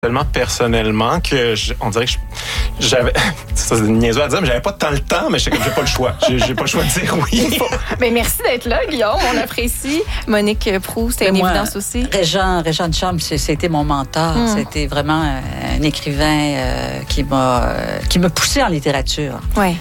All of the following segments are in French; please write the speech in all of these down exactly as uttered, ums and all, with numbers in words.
Tellement personnellement que je, on dirait que je, j'avais, ça c'est niaiseux à dire, mais j'avais pas tant le temps, mais j'étais comme, j'ai pas le choix. J'ai, j'ai pas le choix de dire oui. Mais merci d'être là, Guillaume, on apprécie. Monique Proulx, c'était une moi, évidence aussi. Régent, Régent Ducharme, c'était mon mentor. Mm. C'était vraiment un écrivain euh, qui m'a euh, qui me poussait en littérature. Oui.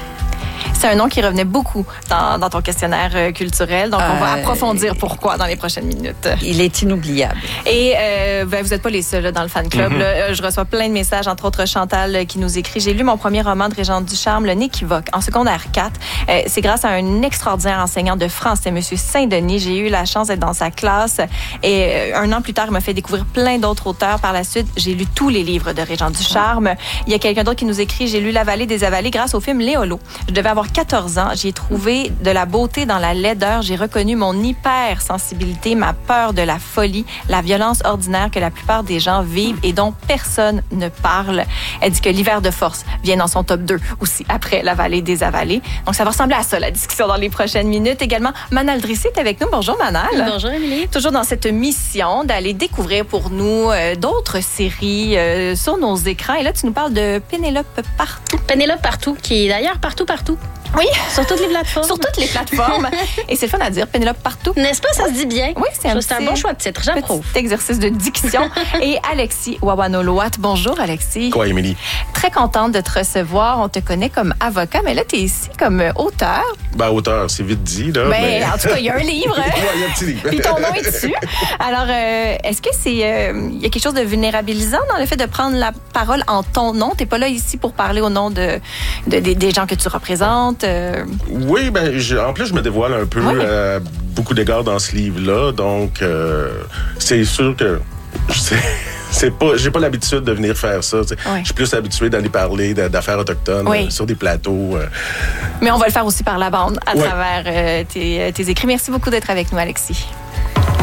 C'est un nom qui revenait beaucoup dans, dans ton questionnaire euh, culturel. Donc, on va euh, approfondir pourquoi dans les prochaines minutes. Il est inoubliable. Et euh, ben, vous n'êtes pas les seuls là, dans le fan club. Mm-hmm. Là. Je reçois plein de messages, entre autres Chantal qui nous écrit. J'ai lu mon premier roman de Régent Ducharme, Le Néquivoque, en secondaire quatre. Euh, c'est grâce à un extraordinaire enseignant de français, M. Saint-Denis. J'ai eu la chance d'être dans sa classe. Et euh, un an plus tard, il m'a fait découvrir plein d'autres auteurs. Par la suite, j'ai lu tous les livres de Régent Ducharme. Ouais. Il y a quelqu'un d'autre qui nous écrit. J'ai lu La Vallée des Avalées grâce au film Léolo. Je devais avoir quatorze ans. J'y ai trouvé de la beauté dans la laideur. J'ai reconnu mon hypersensibilité, ma peur de la folie, la violence ordinaire que la plupart des gens vivent et dont personne ne parle. Elle dit que l'hiver de force vient dans son top deux aussi après La Vallée des Avalées. Donc, ça va ressembler à ça, la discussion dans les prochaines minutes. Également, Manal Drissi est avec nous. Bonjour, Manal. Bonjour, Émilie. Toujours dans cette mission d'aller découvrir pour nous euh, d'autres séries euh, sur nos écrans. Et là, tu nous parles de Pénélope Partout. Pénélope Partout, qui est d'ailleurs partout, partout. Oui. Sur toutes les plateformes. Sur toutes les plateformes. Et c'est le fun à dire, Pénélope Partout. N'est-ce pas, ça se dit bien? Oui, c'est un, c'est un bon choix de titre, j'approuve. Petit exercice de diction. Et Alexis Wawanoloat. Bonjour, Alexis. Quoi, Émilie? Très contente de te recevoir. On te connaît comme avocat, mais là, tu es ici comme auteur. Ben, auteur, c'est vite dit, là. Ben, mais... en tout cas, il y a un livre. Oui, il y a un petit livre. Puis ton nom est dessus. Alors, euh, est-ce que c'est... Il euh, y a quelque chose de vulnérabilisant dans le fait de prendre la parole en ton nom? Tu n'es pas là ici pour parler au nom de, de, de des gens que tu représentes. Euh... Oui, ben, je, en plus, je me dévoile un peu à oui. euh, beaucoup d'égards dans ce livre-là. Donc, euh, c'est sûr que je sais, c'est pas, j'ai pas l'habitude de venir faire ça. Oui. Je suis plus habitué d'aller parler d'affaires autochtones oui. euh, sur des plateaux. Euh. Mais on va le faire aussi par la bande à oui. travers euh, tes, tes écrits. Merci beaucoup d'être avec nous, Alexis.